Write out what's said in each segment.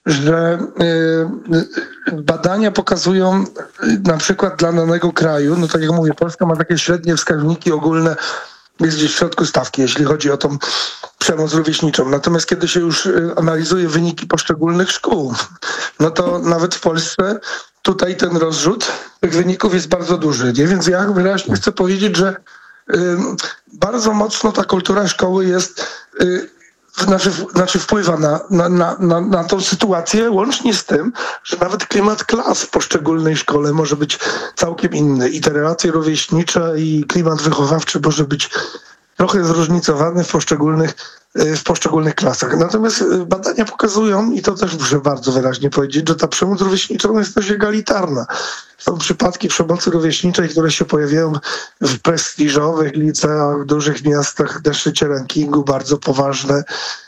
że badania pokazują na przykład dla danego kraju, no tak jak mówię, Polska ma takie średnie wskaźniki ogólne, jest gdzieś w środku stawki, jeśli chodzi o tą przemoc rówieśniczą. Natomiast kiedy się już analizuje wyniki poszczególnych szkół, no to nawet w Polsce tutaj ten rozrzut tych wyników jest bardzo duży. Nie? Więc ja wyraźnie chcę powiedzieć, że bardzo mocno ta kultura szkoły jest... wpływa na tą sytuację, łącznie z tym, że nawet klimat klas w poszczególnej szkole może być całkiem inny i te relacje rówieśnicze i klimat wychowawczy może być trochę zróżnicowany w poszczególnych klasach. Natomiast badania pokazują, i to też muszę bardzo wyraźnie powiedzieć, że ta przemoc rówieśnicza jest dość egalitarna. Są przypadki przemocy rówieśniczej, które się pojawiają w prestiżowych liceach, w dużych miastach na szczycie rankingu, bardzo poważne.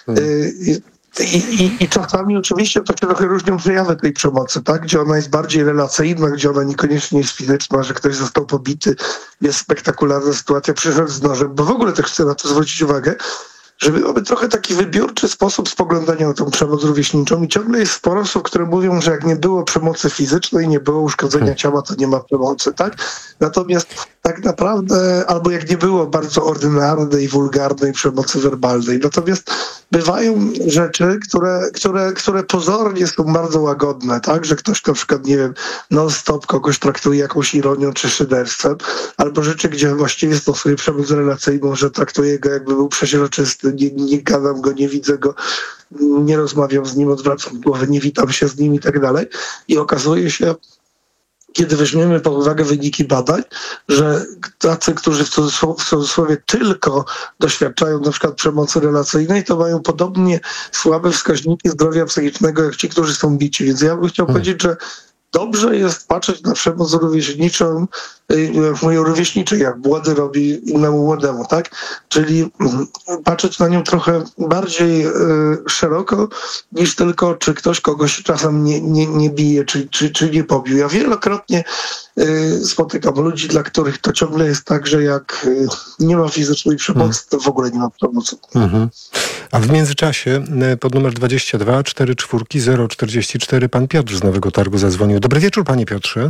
I czasami oczywiście to się trochę różnią przejawy tej przemocy, tak? Gdzie ona jest bardziej relacyjna, gdzie ona niekoniecznie jest fizyczna, że ktoś został pobity, jest spektakularna sytuacja, przyszedł z nożem, bo w ogóle też chcę na to zwrócić uwagę, że byłoby trochę taki wybiórczy sposób spoglądania na tą przemoc rówieśniczą i ciągle jest sporo osób, które mówią, że jak nie było przemocy fizycznej, nie było uszkodzenia ciała, to nie ma przemocy, tak? Natomiast tak naprawdę, albo jak nie było bardzo ordynarnej, wulgarnej przemocy werbalnej. Natomiast bywają rzeczy, które pozornie są bardzo łagodne, tak? Że ktoś na przykład, nie wiem, non-stop kogoś traktuje jakąś ironią czy szyderstwem, albo rzeczy, gdzie właściwie stosuje przemoc relacyjną, że traktuje go jakby był przeźroczysty, nie gadam go, nie widzę go, nie rozmawiam z nim, odwracam głowę, nie witam się z nim i tak dalej. I okazuje się, kiedy weźmiemy pod uwagę wyniki badań, że tacy, którzy w cudzysłowie tylko doświadczają na przykład przemocy relacyjnej, to mają podobnie słabe wskaźniki zdrowia psychicznego jak ci, którzy są bici. Więc ja bym chciał powiedzieć, że dobrze jest patrzeć na przemoc rówieśniczą, rówieśniczej, jak młody robi innemu młodemu, tak? Czyli patrzeć na nią trochę bardziej szeroko, niż tylko, czy ktoś kogoś czasem nie bije, czy nie pobił. Ja wielokrotnie spotykam ludzi, dla których to ciągle jest tak, że jak nie ma fizycznej przemocy, to w ogóle nie ma przemocy. A w międzyczasie pod numer 22 44 044 pan Piotr z Nowego Targu zadzwonił. Dobry wieczór, panie Piotrze.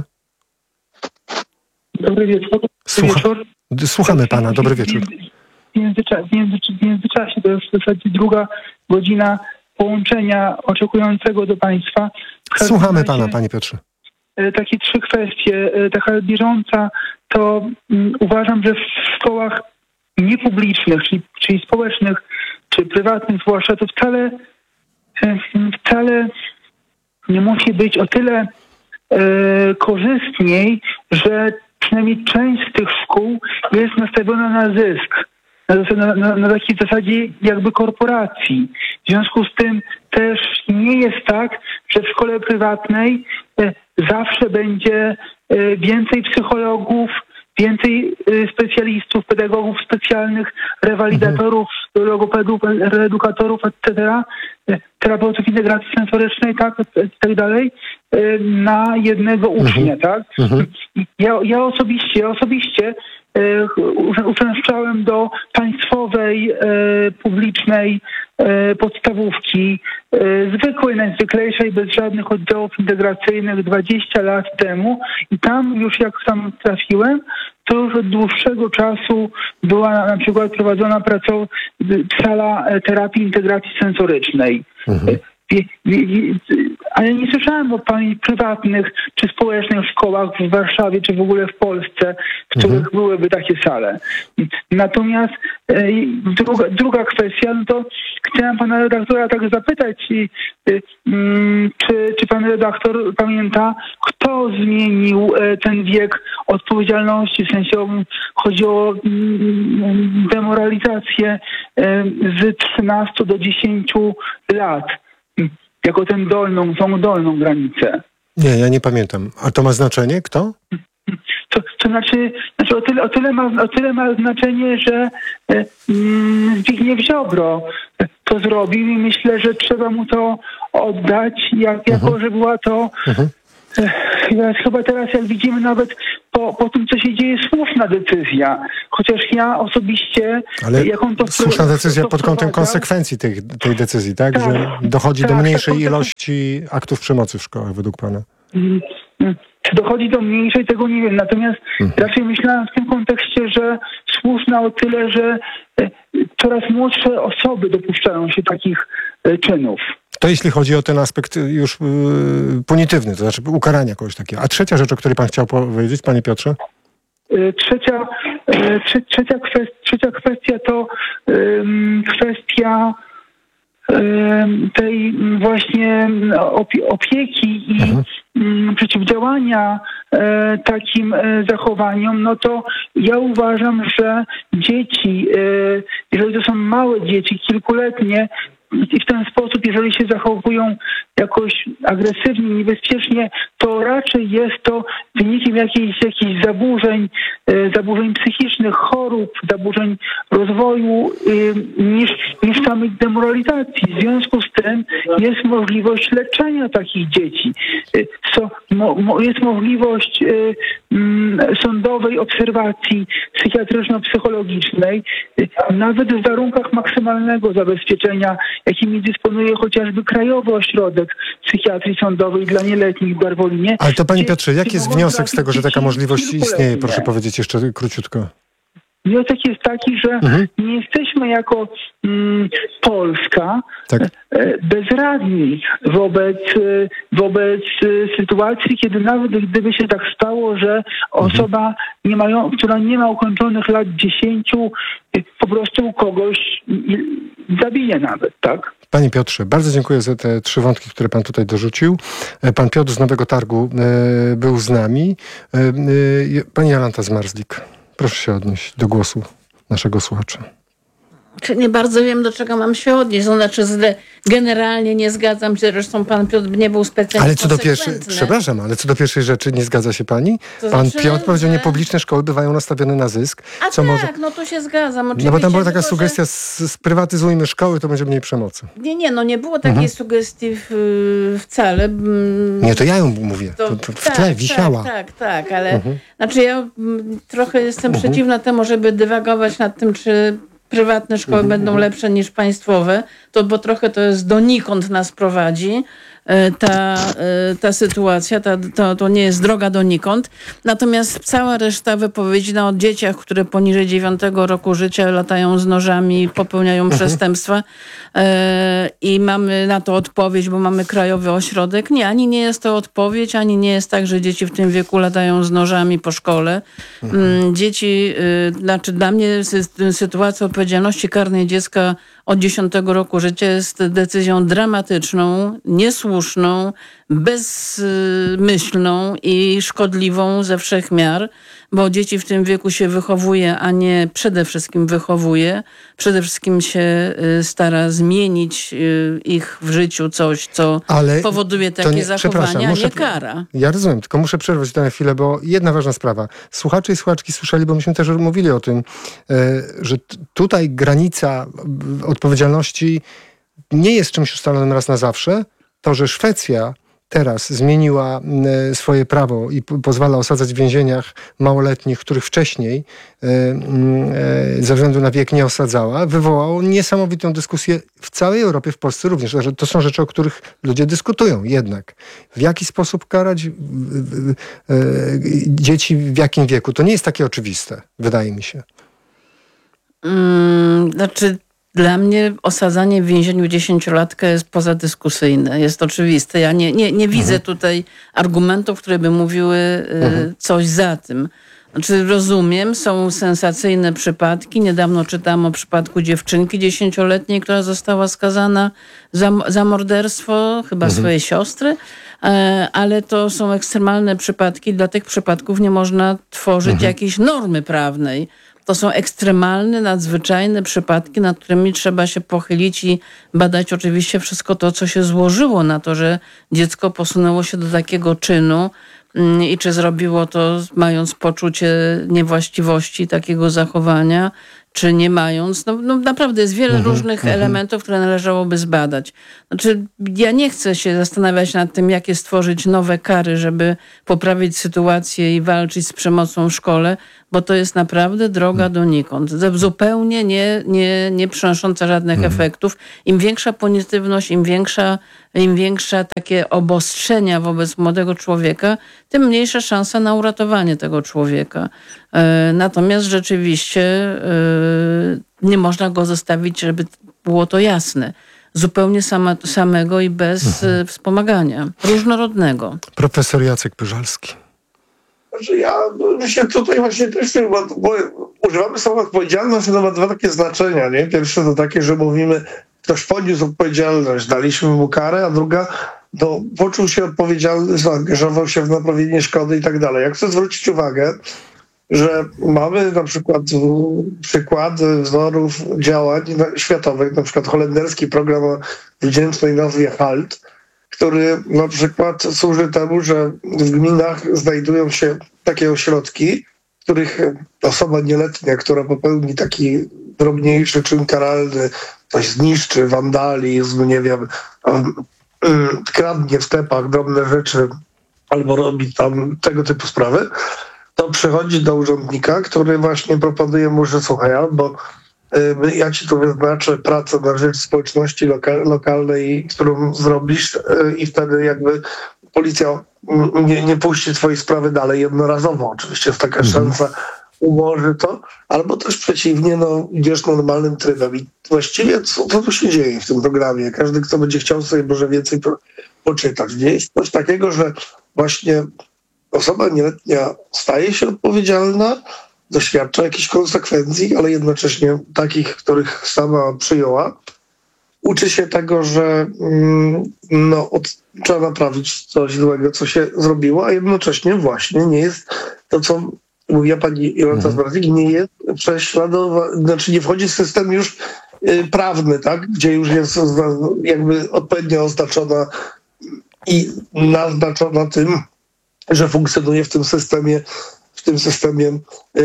Dobry wieczór. Słuchamy pana, dobry wieczór. W międzyczasie to jest w zasadzie druga godzina połączenia oczekującego do państwa. Słuchamy pana, panie Piotrze. Takie trzy kwestie. Taka bieżąca to uważam, że w szkołach niepublicznych, czyli społecznych, czy prywatnych zwłaszcza, to wcale nie musi być o tyle korzystniej, że przynajmniej część z tych szkół jest nastawiona na zysk, na takiej zasadzie jakby korporacji. W związku z tym też nie jest tak, że w szkole prywatnej zawsze będzie więcej psychologów, więcej specjalistów, pedagogów specjalnych, rewalidatorów, logopedów, reedukatorów, etc., terapeutów integracji sensorycznej, tak dalej, na jednego ucznia, tak? Ja osobiście uczęszczałem do państwowej, publicznej podstawówki, zwykłej, najzwyklejszej, bez żadnych oddziałów integracyjnych 20 lat temu i tam już jak tam trafiłem, to już od dłuższego czasu była na przykład prowadzona sala terapii integracji sensorycznej. Ale nie słyszałem o prywatnych czy społecznych szkołach w Warszawie, czy w ogóle w Polsce, w których byłyby takie sale. Natomiast druga kwestia, no to chciałem pana redaktora tak zapytać, czy pan redaktor pamięta, kto zmienił ten wiek odpowiedzialności, w sensie chodzi o demoralizację z 13 do 10 lat. Jako tą dolną granicę. Nie, ja nie pamiętam. A to ma znaczenie? Kto? To znaczy o tyle ma znaczenie, że Zbigniew Ziobro to zrobił i myślę, że trzeba mu to oddać, jako że była to chyba teraz, jak widzimy, nawet po tym, co się dzieje, słuszna decyzja. Chociaż ja osobiście... Ale słuszna decyzja pod kątem konsekwencji tej decyzji, tak? Że dochodzi do mniejszej ilości aktów przemocy w szkołach według pana. Czy dochodzi do mniejszej, tego nie wiem. Natomiast raczej myślałem w tym kontekście, że słuszna o tyle, że coraz młodsze osoby dopuszczają się takich czynów. To jeśli chodzi o ten aspekt już punitywny, to znaczy ukarania kogoś takiego. A trzecia rzecz, o której pan chciał powiedzieć, panie Piotrze? Trzecia kwestia to kwestia tej właśnie opieki i przeciwdziałania takim zachowaniom, no to ja uważam, że dzieci, jeżeli to są małe dzieci, kilkuletnie, i w ten sposób, jeżeli się zachowują jakoś agresywnie, niebezpiecznie, to raczej jest to wynikiem jakichś zaburzeń psychicznych, chorób, zaburzeń rozwoju niż samej demoralizacji. W związku z tym jest możliwość leczenia takich dzieci. Jest możliwość sądowej obserwacji psychiatryczno-psychologicznej, nawet w warunkach maksymalnego zabezpieczenia, jakimi dysponuje chociażby Krajowy Ośrodek Psychiatrii Sądowej dla nieletnich w Garwolinie. Ale to panie Piotrze, jaki jest wniosek z tego, że taka możliwość istnieje? Proszę powiedzieć jeszcze króciutko. Wniosek jest taki, że nie jesteśmy jako Polska bezradni wobec sytuacji, kiedy nawet gdyby się tak stało, że osoba, która nie ma ukończonych lat 10, po prostu kogoś zabije nawet, tak? Panie Piotrze, bardzo dziękuję za te 3 wątki, które pan tutaj dorzucił. Pan Piotr z Nowego Targu był z nami. Pani Jolanta Zmarzlik, proszę się odnieść do głosu naszego słuchacza. Nie bardzo wiem, do czego mam się odnieść. To znaczy, generalnie nie zgadzam się, zresztą pan Piotr nie był specjalnie ale co do pierwszej rzeczy, nie zgadza się pani? Pan Piotr powiedział, że niepubliczne szkoły bywają nastawione na zysk. No to się zgadzam. Oczywiście, no bo tam była taka sugestia, sprywatyzujmy szkoły, to będzie mniej przemocy. Nie było takiej sugestii wcale. Nie, to ja ją mówię. To w tle wisiała. Tak, ale znaczy ja trochę jestem przeciwna temu, żeby dywagować nad tym, czy prywatne szkoły będą lepsze niż państwowe, bo trochę to jest donikąd nas prowadzi ta sytuacja, to nie jest droga donikąd. Natomiast cała reszta wypowiedzi o dzieciach, które poniżej 9 roku życia latają z nożami, popełniają przestępstwa i mamy na to odpowiedź, bo mamy Krajowy Ośrodek. Nie, ani nie jest to odpowiedź, ani nie jest tak, że dzieci w tym wieku latają z nożami po szkole. Dzieci, dla mnie sytuacja odpowiedzialności karnej dziecka od 10 roku życia jest decyzją dramatyczną, niesłuszną, bezmyślną i szkodliwą ze wszech miar, bo dzieci w tym wieku się wychowuje, a nie przede wszystkim wychowuje. Przede wszystkim się stara zmienić ich w życiu coś, co powoduje takie zachowania, nie kara. Ja rozumiem, tylko muszę przerwać na chwilę, bo jedna ważna sprawa. Słuchacze i słuchaczki słyszeli, bo myśmy też mówili o tym, że tutaj granica odpowiedzialności nie jest czymś ustalonym raz na zawsze. To, że Szwecja teraz zmieniła swoje prawo i pozwala osadzać w więzieniach małoletnich, których wcześniej ze względu na wiek nie osadzała, wywołało niesamowitą dyskusję w całej Europie, w Polsce również. To są rzeczy, o których ludzie dyskutują jednak. W jaki sposób karać dzieci, w jakim wieku? To nie jest takie oczywiste, wydaje mi się. Dla mnie osadzanie w więzieniu 10-latka jest pozadyskusyjne. Jest oczywiste. Ja nie widzę tutaj argumentów, które by mówiły coś za tym. Znaczy rozumiem, są sensacyjne przypadki. Niedawno czytałam o przypadku dziewczynki 10-letniej, która została skazana za morderstwo chyba swojej siostry, ale to są ekstremalne przypadki. Dla tych przypadków nie można tworzyć jakiejś normy prawnej. To są ekstremalne, nadzwyczajne przypadki, nad którymi trzeba się pochylić i badać oczywiście wszystko to, co się złożyło na to, że dziecko posunęło się do takiego czynu i czy zrobiło to mając poczucie niewłaściwości takiego zachowania, czy nie mając. No naprawdę jest wiele różnych elementów, które należałoby zbadać. Znaczy, ja nie chcę się zastanawiać nad tym, jakie stworzyć nowe kary, żeby poprawić sytuację i walczyć z przemocą w szkole, bo to jest naprawdę droga donikąd. Zupełnie nie przynosząca żadnych efektów. Im większa punitywność, im większa takie obostrzenia wobec młodego człowieka, tym mniejsza szansa na uratowanie tego człowieka. Natomiast rzeczywiście nie można go zostawić, żeby było to jasne. Zupełnie samego i bez wspomagania różnorodnego. Profesor Jacek Pyrzalski. Ja myślę tutaj właśnie też, bo używamy słowa odpowiedzialność, to ma dwa takie znaczenia. Nie? Pierwsze to takie, że mówimy, ktoś poniósł odpowiedzialność, daliśmy mu karę, a druga, no, poczuł się odpowiedzialny, zaangażował się w naprawienie szkody i tak dalej. Ja chcę zwrócić uwagę, że mamy na przykład przykłady wzorów działań światowych, na przykład holenderski program o wdzięcznej nazwie HALT, który na przykład służy temu, że w gminach znajdują się takie ośrodki, w których osoba nieletnia, która popełni taki drobniejszy czyn karalny, coś zniszczy, wandalizm, nie wiem, kradnie w stepach drobne rzeczy albo robi tam tego typu sprawy, to przychodzi do urzędnika, który właśnie proponuje mu, że słuchaj, albo ja ci tu wyznaczę pracę na rzecz społeczności lokalnej, którą zrobisz i wtedy jakby policja nie puści twojej sprawy dalej jednorazowo. Oczywiście jest taka szansa, umorzy to, albo też przeciwnie, no idziesz normalnym trybem. I właściwie co tu się dzieje w tym programie? Każdy, kto będzie chciał sobie może więcej poczytać. Gdzie jest coś takiego, że właśnie osoba nieletnia staje się odpowiedzialna, doświadcza jakichś konsekwencji, ale jednocześnie takich, których sama przyjęła. Uczy się tego, że trzeba naprawić coś złego, co się zrobiło, a jednocześnie właśnie nie jest to, co mówiła pani Jolanta Zbrawik, nie jest prześladowana, znaczy nie wchodzi w system już prawny, tak, gdzie już jest jakby odpowiednio oznaczona i naznaczona tym, że funkcjonuje w tym systemie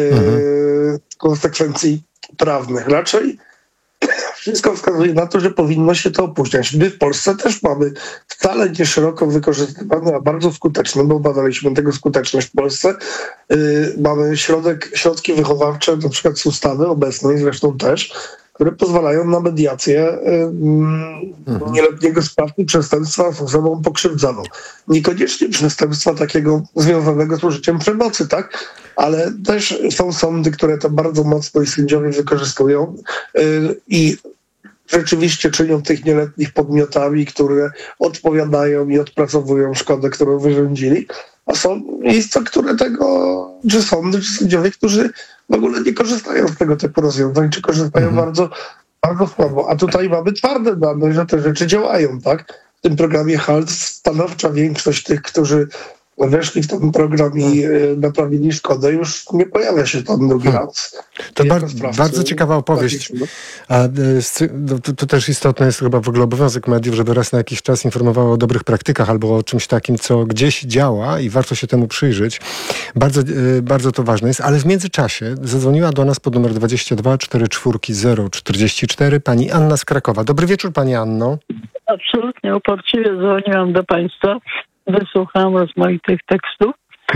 konsekwencji prawnych. Raczej wszystko wskazuje na to, że powinno się to opóźniać. My w Polsce też mamy wcale nie szeroko wykorzystywany, a bardzo skuteczny, bo badaliśmy tego skuteczność w Polsce. Mamy środki wychowawcze, na przykład z ustawy obecnej zresztą też, które pozwalają na mediację nieletniego sprawcy przestępstwa z osobą pokrzywdzoną. Niekoniecznie przestępstwa takiego związanego z użyciem przemocy, tak? Ale też są sądy, które to bardzo mocno i sędziowie wykorzystują i rzeczywiście czynią tych nieletnich podmiotami, które odpowiadają i odpracowują szkodę, którą wyrządzili. A są miejsca, czy sądy, czy sędziowie, którzy w ogóle nie korzystają z tego typu rozwiązań, czy korzystają bardzo, bardzo słabo. A tutaj mamy twarde dane, że te rzeczy działają, tak? W tym programie HALT stanowcza większość tych, którzy weszli w ten program i naprawili szkodę, już nie pojawia się tam drugi raz. To bardzo ciekawa opowieść. A to też istotne jest chyba w ogóle obowiązek mediów, żeby raz na jakiś czas informowało o dobrych praktykach albo o czymś takim, co gdzieś działa i warto się temu przyjrzeć. Bardzo, bardzo to ważne jest, ale w międzyczasie zadzwoniła do nas pod numer 22 44 044 pani Anna z Krakowa. Dobry wieczór, pani Anno. Absolutnie uporczywie dzwoniłam do państwa. Wysłuchałam rozmaitych tekstów.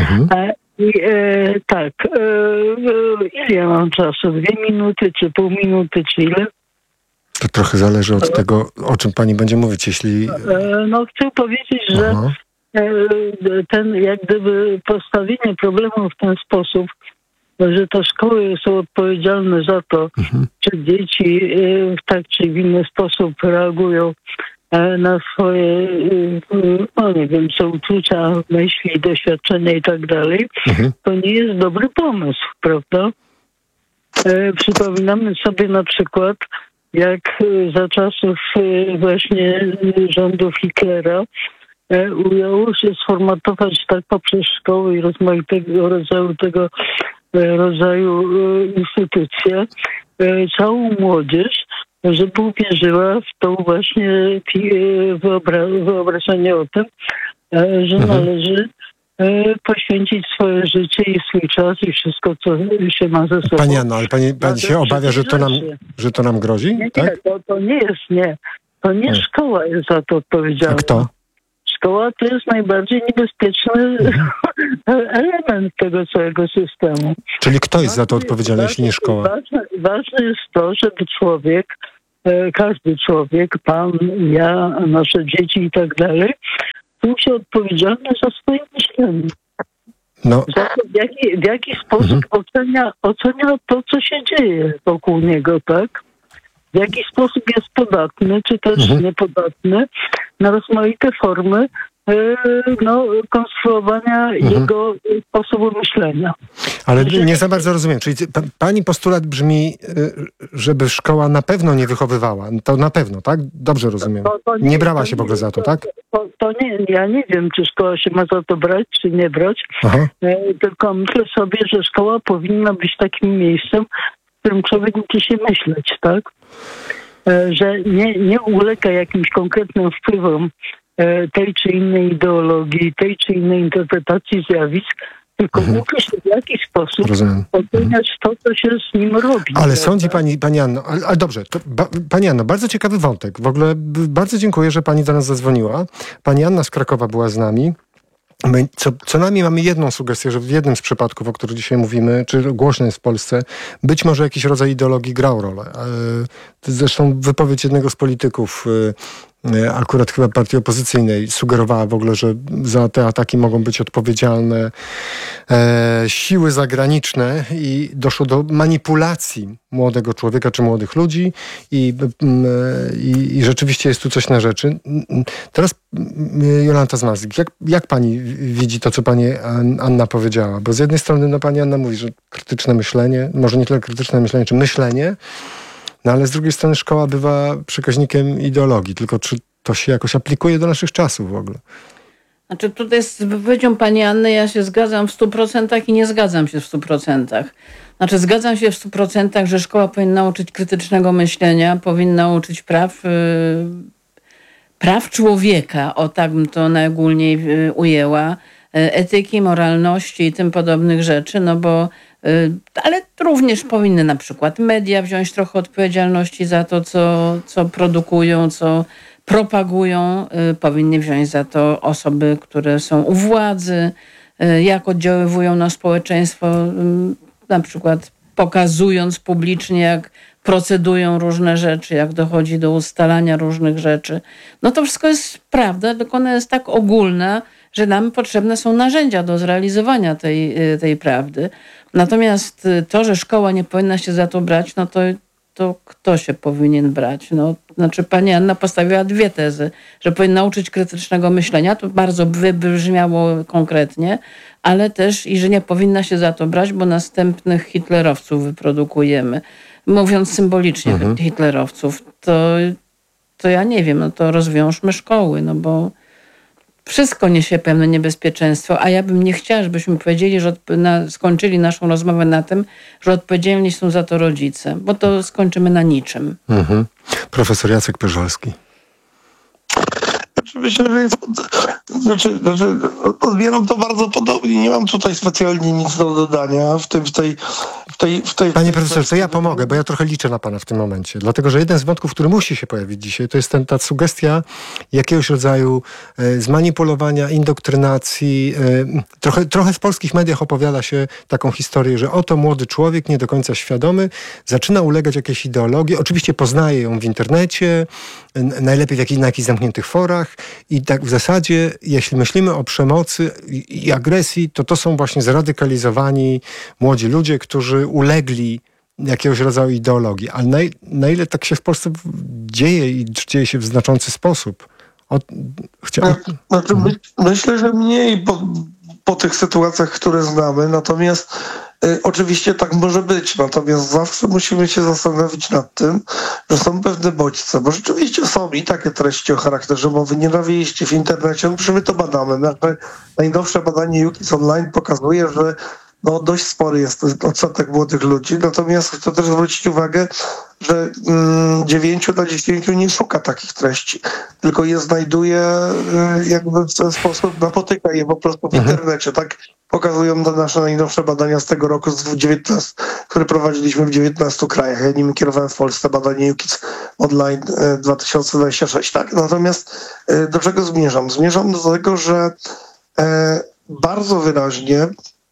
Ile ja mam czasu? 2 minuty, czy pół minuty, czy ile? To trochę zależy od tego, o czym pani będzie mówić, jeśli... Chcę powiedzieć, że ten jak gdyby postawienie problemu w ten sposób, że to szkoły są odpowiedzialne za to, czy dzieci w tak czy w inny sposób reagują na swoje, co uczucia, myśli, doświadczenia i tak dalej, to nie jest dobry pomysł, prawda? Przypominamy sobie na przykład, jak za czasów właśnie rządów Hitlera udało się sformatować tak poprzez szkoły i rozmaitego rodzaju instytucje całą młodzież, żeby uwierzyła w to właśnie wyobrażenie o tym, że należy poświęcić swoje życie i swój czas i wszystko, co się ma ze sobą. Pani Anno, ale pani się obawia, że to nam grozi? Nie, tak? to nie jest, nie. To nie szkoła jest za to odpowiedzialna. A kto? Szkoła to jest najbardziej niebezpieczny element tego całego systemu. Czyli kto jest za to odpowiedzialny, jeśli nie szkoła? Ważne jest to, żeby człowiek, każdy człowiek, pan, ja, nasze dzieci i tak dalej, czuł się odpowiedzialny za swoje myślenie. No. Za to, w jaki sposób ocenia to, co się dzieje wokół niego, tak? W jaki sposób jest podatny, czy też niepodatny na rozmaite formy konstruowania jego sposobu myślenia. Ale nie za bardzo rozumiem. Czyli pani postulat brzmi, żeby szkoła na pewno nie wychowywała. To na pewno, tak? Dobrze rozumiem. Nie brała się w ogóle za to, tak? To nie, ja nie wiem, czy szkoła się ma za to brać, czy nie brać. Tylko myślę sobie, że szkoła powinna być takim miejscem, w którym człowiek uczy się myśleć, tak? Że nie ulega jakimś konkretnym wpływom tej czy innej ideologii, tej czy innej interpretacji zjawisk, tylko uczy się w jakiś sposób oceniać to, co się z nim robi. Ale sądzi pani Anno, ale dobrze, pani Anno, bardzo ciekawy wątek. W ogóle bardzo dziękuję, że pani do nas zadzwoniła. Pani Anna z Krakowa była z nami. My co najmniej mamy jedną sugestię, że w jednym z przypadków, o których dzisiaj mówimy, czy głośno jest w Polsce, być może jakiś rodzaj ideologii grał rolę. Zresztą wypowiedź jednego z polityków, akurat chyba partii opozycyjnej, sugerowała w ogóle, że za te ataki mogą być odpowiedzialne siły zagraniczne i doszło do manipulacji młodego człowieka czy młodych ludzi i rzeczywiście jest tu coś na rzeczy. Teraz Jolanta Zmazik, jak pani widzi to, co pani Anna powiedziała? Bo z jednej strony pani Anna mówi, że krytyczne myślenie, może nie tyle krytyczne myślenie, czy myślenie, no ale z drugiej strony szkoła bywa przekaźnikiem ideologii. Tylko czy to się jakoś aplikuje do naszych czasów w ogóle? Znaczy tutaj z wypowiedzią pani Anny ja się zgadzam w 100% i nie zgadzam się w 100%. Znaczy zgadzam się w 100%, że szkoła powinna uczyć krytycznego myślenia, powinna uczyć praw człowieka, o tak bym to najogólniej ujęła, etyki, moralności i tym podobnych rzeczy, no bo ale również powinny na przykład media wziąć trochę odpowiedzialności za to, co produkują, co propagują. Powinny wziąć za to osoby, które są u władzy, jak oddziaływują na społeczeństwo, na przykład pokazując publicznie, jak procedują różne rzeczy, jak dochodzi do ustalania różnych rzeczy. No to wszystko jest prawda, tylko ona jest tak ogólna, że nam potrzebne są narzędzia do zrealizowania tej prawdy. Natomiast to, że szkoła nie powinna się za to brać, no to kto się powinien brać? No, znaczy pani Anna postawiła dwie tezy, że powinna uczyć krytycznego myślenia, to bardzo wybrzmiało konkretnie, ale też i że nie powinna się za to brać, bo następnych hitlerowców wyprodukujemy. Mówiąc symbolicznie hitlerowców, to ja nie wiem, no to rozwiążmy szkoły, no bo wszystko niesie pewne niebezpieczeństwo, a ja bym nie chciała, żebyśmy powiedzieli, że skończyli naszą rozmowę na tym, że odpowiedzialni są za to rodzice, bo to skończymy na niczym. Profesor Jacek Pyrzolski. Myślę, że odbieram to bardzo podobnie. Nie mam tutaj specjalnie nic do dodania w tej. Panie profesorze, to ja pomogę, bo ja trochę liczę na pana w tym momencie. Dlatego, że jeden z wątków, który musi się pojawić dzisiaj, to jest ta sugestia jakiegoś rodzaju zmanipulowania, indoktrynacji. Trochę w polskich mediach opowiada się taką historię, że oto młody człowiek, nie do końca świadomy, zaczyna ulegać jakiejś ideologii. Oczywiście poznaje ją w internecie, najlepiej na jakichś zamkniętych forach i tak w zasadzie, jeśli myślimy o przemocy i agresji, to są właśnie zradykalizowani młodzi ludzie, którzy ulegli jakiegoś rodzaju ideologii. Ale na ile tak się w Polsce dzieje i dzieje się w znaczący sposób? Myślę, że mniej po tych sytuacjach, które znamy, natomiast oczywiście tak może być, natomiast zawsze musimy się zastanowić nad tym, że są pewne bodźce, bo rzeczywiście są i takie treści o charakterze mowy nienawiści w internecie, my to badamy. Najnowsze badanie UKIS Online pokazuje, że dość spory jest odsetek młodych ludzi, natomiast chcę też zwrócić uwagę, że 9 na 10 nie szuka takich treści, tylko je znajduje jakby w ten sposób, napotyka je po prostu w internecie. Tak pokazują to nasze najnowsze badania z tego roku, z 19, które prowadziliśmy w 19 krajach. Ja nimi kierowałem w Polsce badanie UKIDS Online 2026. Tak? Natomiast do czego zmierzam? Zmierzam do tego, że bardzo wyraźnie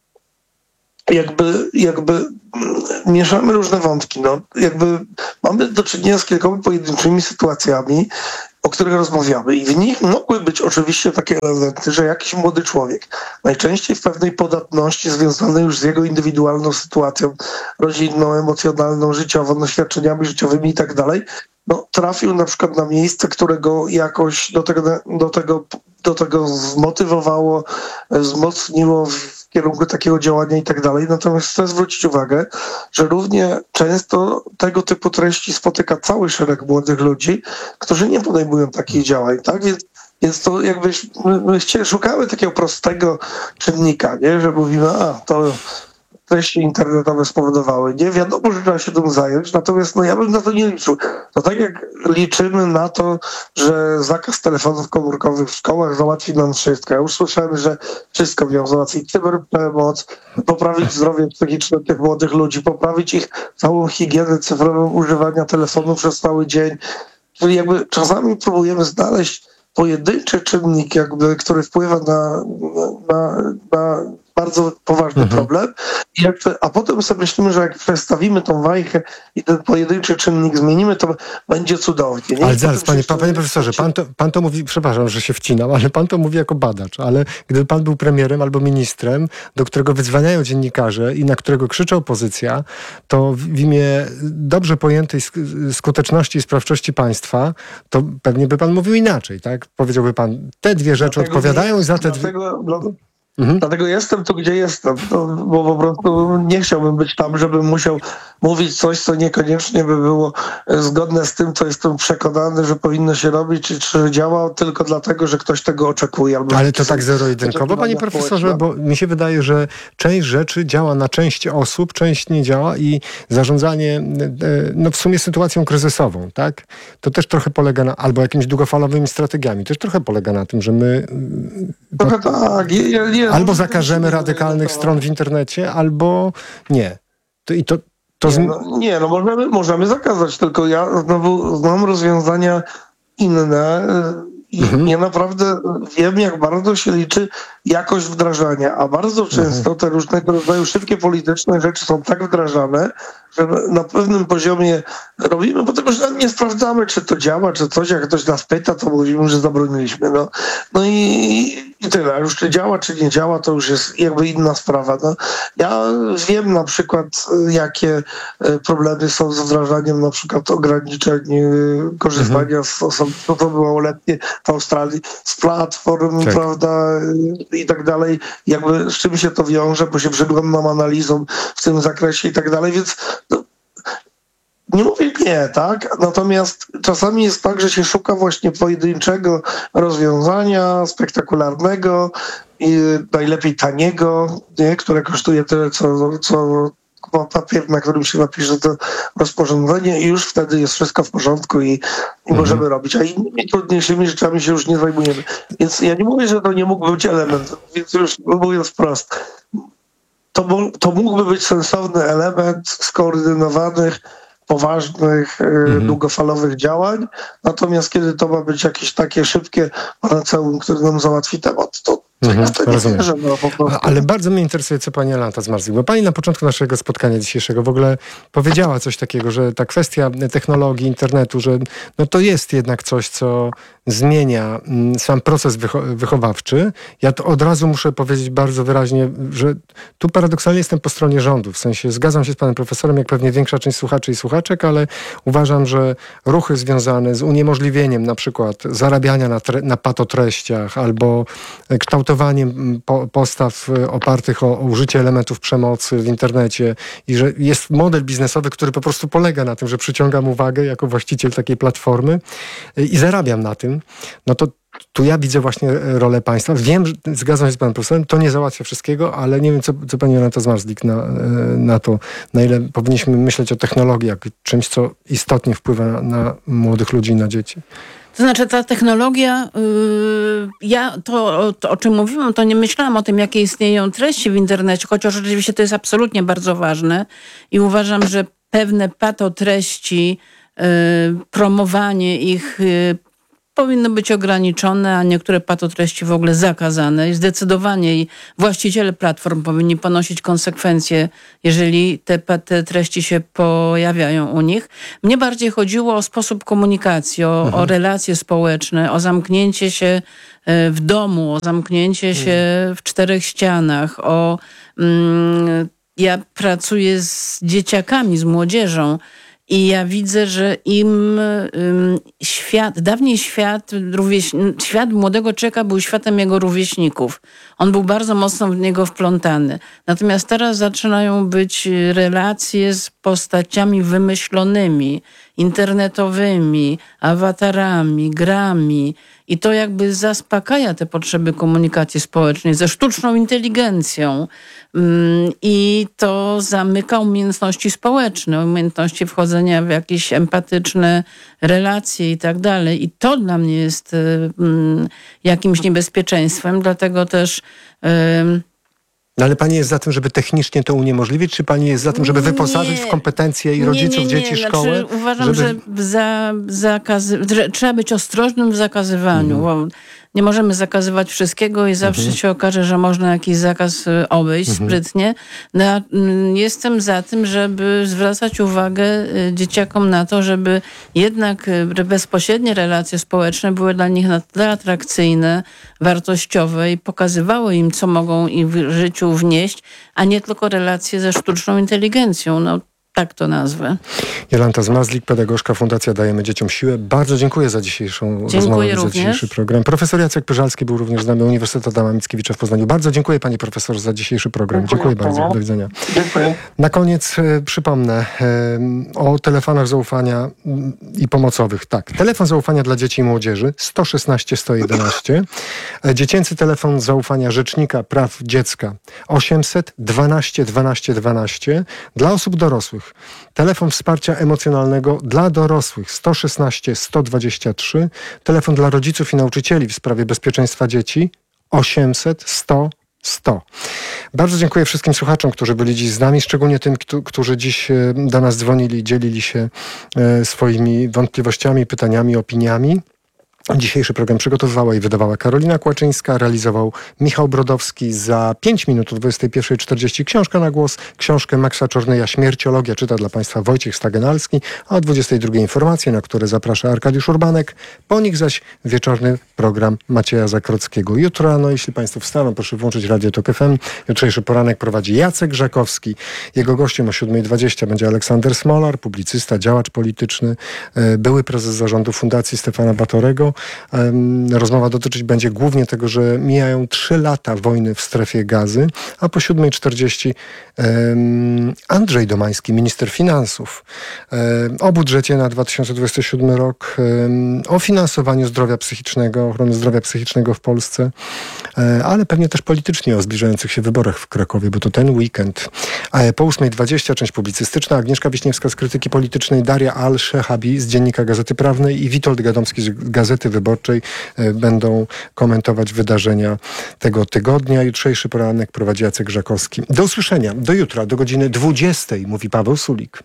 jakby mieszamy różne wątki. No, jakby mamy do czynienia z kilkoma pojedynczymi sytuacjami, o których rozmawiamy. I w nich mogły być oczywiście takie elementy, że jakiś młody człowiek, najczęściej w pewnej podatności związanej już z jego indywidualną sytuacją rodzinną, emocjonalną, życiową, doświadczeniami życiowymi i tak dalej, no, trafił na przykład na miejsce, które go jakoś do tego zmotywowało, wzmocniło w kierunku takiego działania i tak dalej. Natomiast chcę zwrócić uwagę, że równie często tego typu treści spotyka cały szereg młodych ludzi, którzy nie podejmują takich działań, tak? Więc to jakby my szukamy takiego prostego czynnika, nie? Że mówimy, to treści internetowe spowodowały. Nie wiadomo, że trzeba się tym zająć, natomiast ja bym na to nie liczył. To tak jak liczymy na to, że zakaz telefonów komórkowych w szkołach załatwi nam wszystko. Ja już słyszałem, że wszystko miał załatwić. Cyberprzemoc, poprawić zdrowie psychiczne tych młodych ludzi, poprawić ich całą higienę cyfrową używania telefonu przez cały dzień. Czyli jakby czasami próbujemy znaleźć pojedynczy czynnik, który wpływa na bardzo poważny problem. A potem sobie myślimy, że jak przestawimy tą wajchę i ten pojedynczy czynnik zmienimy, to będzie cudownie. Nie? Ale zaraz, panie profesorze, pan to mówi, przepraszam, że się wcinam, ale pan to mówi jako badacz, ale gdyby pan był premierem albo ministrem, do którego wydzwaniają dziennikarze i na którego krzyczy opozycja, to w imię dobrze pojętej skuteczności i sprawczości państwa, to pewnie by pan mówił inaczej, tak? Powiedziałby pan, te dwie rzeczy odpowiadają za te dwie... Dlatego jestem tu, gdzie jestem, bo po prostu nie chciałbym być tam, żebym musiał mówić coś, co niekoniecznie by było zgodne z tym, co jestem przekonany, że powinno się robić, czy działa tylko dlatego, że ktoś tego oczekuje. Ale to tak zero-jedynkowo, panie profesorze, bo mi się wydaje, że część rzeczy działa na część osób, część nie działa i zarządzanie, w sumie sytuacją kryzysową, tak? To też trochę polega na, albo jakimiś długofalowymi strategiami, też trochę polega na tym, że my... Trochę tak. Albo zakażemy radykalnych stron w internecie, albo nie. Możemy zakazać, tylko ja znowu znam rozwiązania inne i ja naprawdę wiem, jak bardzo się liczy jakość wdrażania, a bardzo często te różnego rodzaju szybkie polityczne rzeczy są tak wdrażane, że na pewnym poziomie robimy, bo tego, że nie sprawdzamy, czy to działa, czy coś. Jak ktoś nas pyta, to mówimy, że zabroniliśmy. No i tyle. A już czy działa, czy nie działa, to już jest jakby inna sprawa. Ja wiem na przykład, jakie problemy są z wdrażaniem na przykład ograniczeń korzystania z osób, to było małoletnie w Australii, z platform, tak, prawda, i tak dalej. Jakby z czym się to wiąże, bo się przyglądam analizom w tym zakresie i tak dalej, więc nie mówię nie, tak? Natomiast czasami jest tak, że się szuka właśnie pojedynczego rozwiązania, spektakularnego i najlepiej taniego, nie? Które kosztuje tyle, co papier, na którym się napisze to rozporządzenie i już wtedy jest wszystko w porządku i możemy robić. A innymi trudniejszymi rzeczami się już nie zajmujemy. Więc ja nie mówię, że to nie mógł być element, więc już mówiąc wprost. To mógłby być sensowny element skoordynowanych, poważnych, długofalowych działań. Natomiast kiedy to ma być jakieś takie szybkie panaceum, które nam załatwi temat, to rozumiem. Ale bardzo mnie interesuje, co pani Jolanta Zmarzlik, bo pani na początku naszego spotkania dzisiejszego w ogóle powiedziała coś takiego, że ta kwestia technologii, internetu, że to jest jednak coś, co zmienia sam proces wychowawczy. Ja to od razu muszę powiedzieć bardzo wyraźnie, że tu paradoksalnie jestem po stronie rządu, w sensie zgadzam się z panem profesorem, jak pewnie większa część słuchaczy i słuchaczek, ale uważam, że ruchy związane z uniemożliwieniem na przykład zarabiania na patotreściach albo kształtowaniem postaw opartych o użycie elementów przemocy w internecie i że jest model biznesowy, który po prostu polega na tym, że przyciągam uwagę jako właściciel takiej platformy i zarabiam na tym, tu ja widzę właśnie rolę państwa. Wiem, że zgadzam się z panem profesorem, to nie załatwia wszystkiego, ale nie wiem, co pani Jolanta Zmarzlik na to, na ile powinniśmy myśleć o technologii jak czymś, co istotnie wpływa na młodych ludzi, na dzieci. To znaczy ta technologia, ja to o czym mówiłam, to nie myślałam o tym, jakie istnieją treści w internecie, chociaż oczywiście to jest absolutnie bardzo ważne i uważam, że pewne patotreści, promowanie ich powinno być ograniczone, a niektóre patotreści w ogóle zakazane. I zdecydowanie właściciele platform powinni ponosić konsekwencje, jeżeli te treści się pojawiają u nich. Mnie bardziej chodziło o sposób komunikacji, o relacje społeczne, o zamknięcie się w domu, o zamknięcie się w 4 ścianach, ja pracuję z dzieciakami, z młodzieżą, i ja widzę, że dawniej świat młodego człowieka był światem jego rówieśników. On był bardzo mocno w niego wplątany. Natomiast teraz zaczynają być relacje z postaciami wymyślonymi, internetowymi, awatarami, grami. I to jakby zaspokaja te potrzeby komunikacji społecznej ze sztuczną inteligencją. I to zamyka umiejętności społeczne, umiejętności wchodzenia w jakieś empatyczne relacje i tak dalej. I to dla mnie jest jakimś niebezpieczeństwem, dlatego też... No ale pani jest za tym, żeby technicznie to uniemożliwić, czy pani jest za tym, żeby wyposażyć w kompetencje i rodziców, dzieci, szkołę? Znaczy, uważam, że trzeba być ostrożnym w zakazywaniu, bo nie możemy zakazywać wszystkiego i zawsze się okaże, że można jakiś zakaz obejść sprytnie. No, jestem za tym, żeby zwracać uwagę dzieciakom na to, żeby jednak bezpośrednie relacje społeczne były dla nich na tyle atrakcyjne, wartościowe i pokazywały im, co mogą im w życiu wnieść, a nie tylko relacje ze sztuczną inteligencją. No, tak to nazwę. Jolanta Zmarzlik, pedagogzka Fundacja Dajemy Dzieciom Siłę. Bardzo dziękuję za dzisiejszą rozmowę, za dzisiejszy program. Profesor Jacek Pyrzalski był również z nami, Uniwersytet Adama Mickiewicza w Poznaniu. Bardzo dziękuję pani profesor za dzisiejszy program. Dziękuję bardzo. Do widzenia. Dziękuję. Na koniec przypomnę o telefonach zaufania i pomocowych. Tak, telefon zaufania dla dzieci i młodzieży 116 111. Dziecięcy telefon zaufania Rzecznika Praw Dziecka 800 12 12 12. Dla osób dorosłych telefon wsparcia emocjonalnego dla dorosłych 116 123. Telefon dla rodziców i nauczycieli w sprawie bezpieczeństwa dzieci 800 100 100. Bardzo dziękuję wszystkim słuchaczom, którzy byli dziś z nami, szczególnie tym, którzy dziś do nas dzwonili, dzielili się swoimi wątpliwościami, pytaniami, opiniami. Dzisiejszy program przygotowywała i wydawała Karolina Kłaczyńska, realizował Michał Brodowski. Za 5 minut o 21:40 książka na głos. Książkę Maxa Czornyja Śmierciologia czyta dla Państwa Wojciech Stagenalski, a o 22:00 informacje, na które zaprasza Arkadiusz Urbanek. Po nich zaś wieczorny program Macieja Zakrockiego. Jutro rano, jeśli Państwo wstaną, proszę włączyć Radio Tok FM. Jutrzejszy poranek prowadzi Jacek Żakowski. Jego gościem o 7:20 będzie Aleksander Smolar, publicysta, działacz polityczny, były prezes zarządu Fundacji Stefana Batorego. Rozmowa dotyczyć będzie głównie tego, że mijają 3 lata wojny w strefie Gazy, a po 7:40 Andrzej Domański, minister finansów, o budżecie na 2027 rok, o finansowaniu zdrowia psychicznego, ochrony zdrowia psychicznego w Polsce, ale pewnie też politycznie o zbliżających się wyborach w Krakowie, bo to ten weekend. Po 8:20 część publicystyczna, Agnieszka Wiśniewska z Krytyki Politycznej, Daria Al-Shehabi z Dziennika Gazety Prawnej i Witold Gadomski z Gazety Wyborczej będą komentować wydarzenia tego tygodnia. Jutrzejszy poranek prowadzi Jacek Żakowski. Do usłyszenia. Do jutra, do godziny 20:00, mówi Paweł Sulik.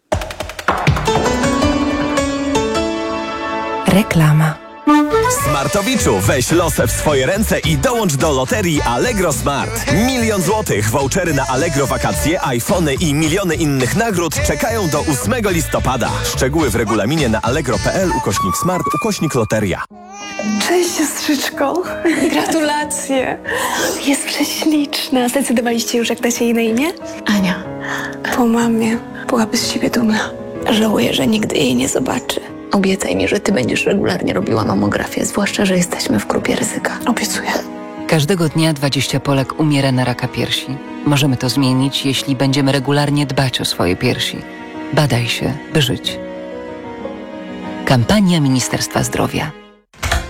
Reklama. Smartowiczu, weź losę w swoje ręce i dołącz do loterii Allegro Smart. 1 000 000 złotych, vouchery na Allegro wakacje, iPhony i miliony innych nagród czekają do 8 listopada. Szczegóły w regulaminie na allegro.pl/smart/loteria. Cześć siostrzyczko. Gratulacje. Jest prześliczna. Zdecydowaliście już, jak dacie jej na imię? Ania. Po mamie. Byłaby z siebie dumna. Żałuję, że nigdy jej nie zobaczy. Obiecaj mi, że ty będziesz regularnie robiła mamografię, zwłaszcza, że jesteśmy w grupie ryzyka. Obiecuję. Każdego dnia 20 Polek umiera na raka piersi. Możemy to zmienić, jeśli będziemy regularnie dbać o swoje piersi. Badaj się, by żyć. Kampania Ministerstwa Zdrowia.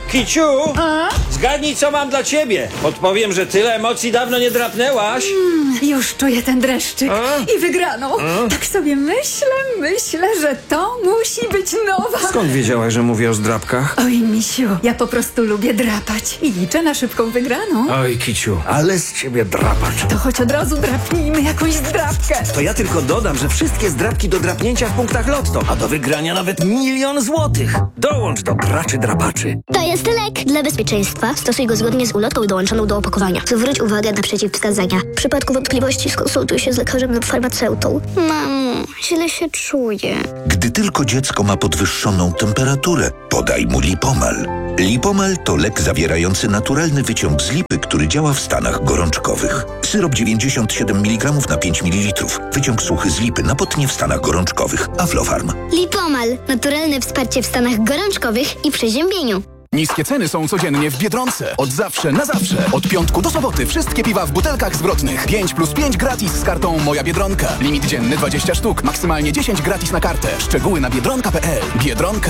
Kiciu, zgadnij, co mam dla ciebie. Podpowiem, że tyle emocji dawno nie drapnęłaś. Już czuję ten dreszczyk i wygraną. Tak sobie myślę, że to musi być nowa. Skąd wiedziałaś, że mówię o zdrapkach? Oj, misiu, ja po prostu lubię drapać i liczę na szybką wygraną. Oj, Kiciu, ale z ciebie drapacz. To choć od razu drapnijmy jakąś zdrapkę. To ja tylko dodam, że wszystkie zdrapki do drapnięcia w punktach Lotto, a do wygrania nawet 1 000 000 złotych. Dołącz do graczy drapaczy. To jest lek. Dla bezpieczeństwa stosuj go zgodnie z ulotką dołączoną do opakowania. Zwróć uwagę na przeciwwskazania. W przypadku wątpliwości skonsultuj się z lekarzem lub farmaceutą. Mamo, źle się czuję. Gdy tylko dziecko ma podwyższoną temperaturę, podaj mu Lipomal. Lipomal to lek zawierający naturalny wyciąg z lipy, który działa w stanach gorączkowych. Syrop 97 mg na 5 ml. Wyciąg suchy z lipy na potnie w stanach gorączkowych. Aflofarm. Lipomal. Naturalne wsparcie w stanach gorączkowych i przeziębieniu. Niskie ceny są codziennie w Biedronce. Od zawsze na zawsze. Od piątku do soboty wszystkie piwa w butelkach zwrotnych. 5+5 gratis z kartą Moja Biedronka. Limit dzienny 20 sztuk. Maksymalnie 10 gratis na kartę. Szczegóły na biedronka.pl. Biedronka.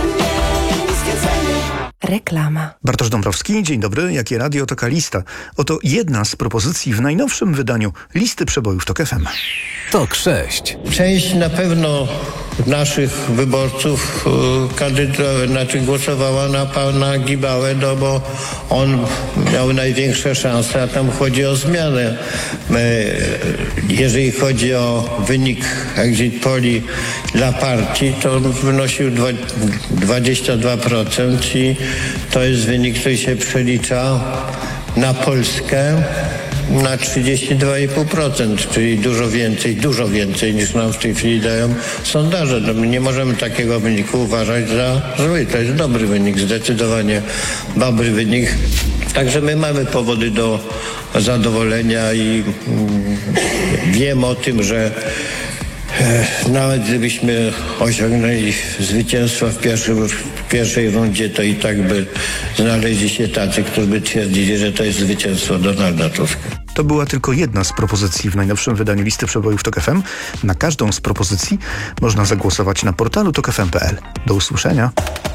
Reklama. Bartosz Dąbrowski, dzień dobry. Jakie radio, taka lista. Oto jedna z propozycji w najnowszym wydaniu listy przebojów TOK FM. TOK 6. Część na pewno naszych wyborców głosowała na pana Gibałę, bo on miał największe szanse, a tam chodzi o zmianę. Jeżeli chodzi o wynik exit poli dla partii, to on wynosił 22% i to jest wynik, który się przelicza na Polskę na 32,5%, czyli dużo więcej niż nam w tej chwili dają sondaże. No, nie możemy takiego wyniku uważać za zły. To jest dobry wynik, zdecydowanie dobry wynik. Także my mamy powody do zadowolenia i wiem o tym, że nawet gdybyśmy osiągnęli zwycięstwo w pierwszej rundzie, to i tak by znaleźli się tacy, którzy by twierdzili, że to jest zwycięstwo Donalda Tuska. To była tylko jedna z propozycji w najnowszym wydaniu listy przebojów TOK FM. Na każdą z propozycji można zagłosować na portalu tokfm.pl. Do usłyszenia.